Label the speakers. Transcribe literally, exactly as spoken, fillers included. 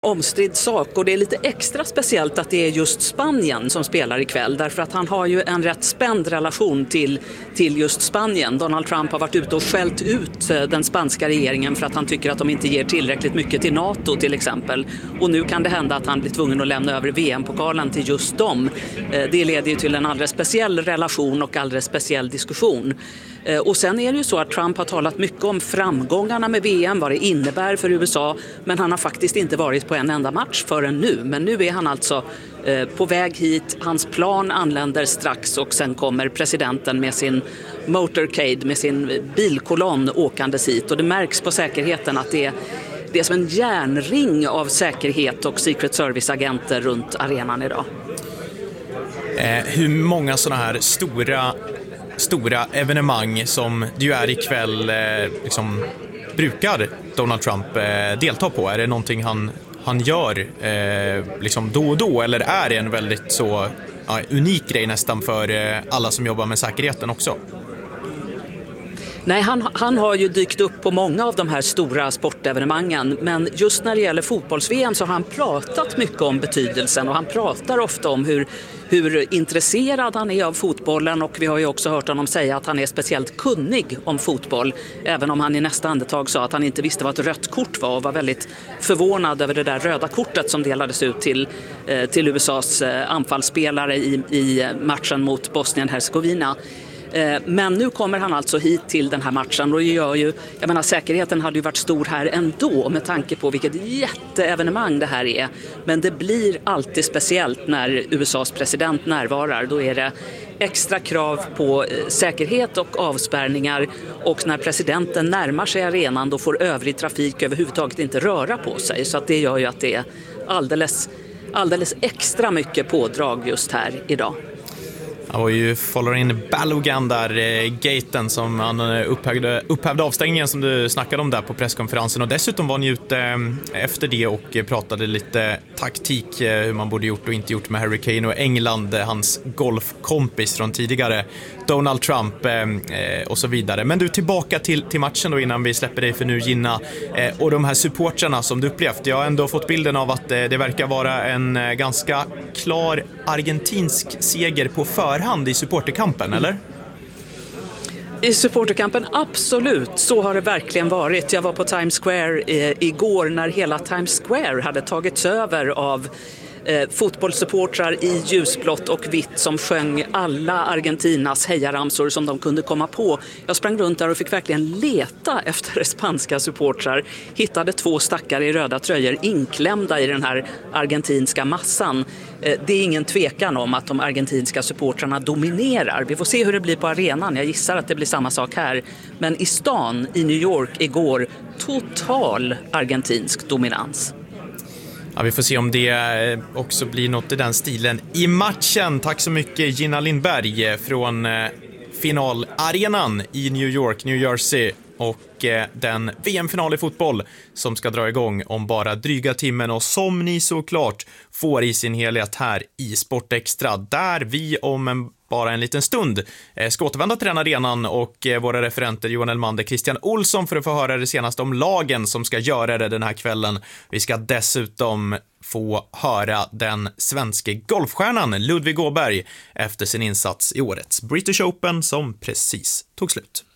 Speaker 1: omstridd sak, och det är lite extra speciellt att det är just Spanien som spelar ikväll, därför att han har ju en rätt spänd relation till, till just Spanien. Donald Trump har varit ute och skällt ut den spanska regeringen för att han tycker att de inte ger tillräckligt mycket till NATO till exempel, och nu kan det hända att han blir tvungen att lämna över V M-pokalen till just dem. Det leder ju till en alldeles speciell relation och alldeles speciell diskussion. Och sen är det ju så att Trump har talat mycket om framgångarna med V M, vad det innebär för U S A, men han har faktiskt inte varit på en enda match förrän nu. Men nu är han alltså eh, på väg hit, hans plan anländer strax och sen kommer presidenten med sin motorcade, med sin bilkolonn åkandes hit, och det märks på säkerheten att det är, det är som en järnring av säkerhet och Secret Service-agenter runt arenan idag.
Speaker 2: Eh, hur många sådana här stora stora evenemang som det ju är ikväll eh, liksom, brukar Donald Trump eh, delta på? Är det någonting han, han gör eh, liksom då och då, eller är det en väldigt så ja, unik grej nästan för eh, alla som jobbar med säkerheten också?
Speaker 1: Nej, han, han har ju dykt upp på många av de här stora sportevenemangen, men just när det gäller fotbolls-V M så har han pratat mycket om betydelsen, och han pratar ofta om hur, hur intresserad han är av fotbollen, och vi har ju också hört honom säga att han är speciellt kunnig om fotboll, även om han i nästa andetag sa att han inte visste vad ett rött kort var och var väldigt förvånad över det där röda kortet som delades ut till, eh, till U S A:s eh, anfallsspelare i, i matchen mot Bosnien-Herzegovina. Men nu kommer han alltså hit till den här matchen, och det gör ju, jag menar, säkerheten hade ju varit stor här ändå med tanke på vilket jätteevenemang det här är. Men det blir alltid speciellt när U S A:s president närvarar. Då är det extra krav på säkerhet och avspärrningar, och när presidenten närmar sig arenan då får övrig trafik överhuvudtaget inte röra på sig. Så att det gör ju att det är alldeles, alldeles extra mycket pådrag just här idag.
Speaker 2: Det var ju Following Balogun där, eh, gaten som han upphävde, upphävde avstängningen som du snackade om där på presskonferensen, och dessutom var han ju ute eh, efter det och pratade lite taktik, eh, hur man borde gjort och inte gjort med Harry Kane och England, eh, hans golfkompis från tidigare, Donald Trump eh, och så vidare. Men du, tillbaka till, till matchen då innan vi släpper dig för nu, Gina, eh, och de här supportrarna som du upplevt. Jag har ändå fått bilden av att eh, det verkar vara en eh, ganska klar argentinsk seger på förhand i supporterkampen, eller?
Speaker 1: I supporterkampen, absolut. Så har det verkligen varit. Jag var på Times Square eh, igår när hela Times Square hade tagits över av eh, fotbollssupportrar i ljusblått och vitt som sjöng alla Argentinas hejaramsor som de kunde komma på. Jag sprang runt där och fick verkligen leta efter spanska supportrar. Hittade två stackare i röda tröjor inklämda i den här argentinska massan. Det är ingen tvekan om att de argentinska supportrarna dominerar. Vi får se hur det blir på arenan. Jag gissar att det blir samma sak här. Men i stan, i New York igår, total argentinsk dominans.
Speaker 2: Ja, vi får se om det också blir något i den stilen i matchen. Tack så mycket, Gina Lindberg från finalarenan i New York, New Jersey, och den V M-final i fotboll som ska dra igång om bara dryga timmen, och som ni såklart får i sin helhet här i Sport Extra, där vi om en, bara en liten stund ska återvända till den arenan, och våra referenter Johan Elmander, Christian Olsson, för att få höra det senaste om lagen som ska göra det den här kvällen. Vi ska dessutom få höra den svenska golfstjärnan Ludvig Åberg efter sin insats i årets British Open som precis tog slut.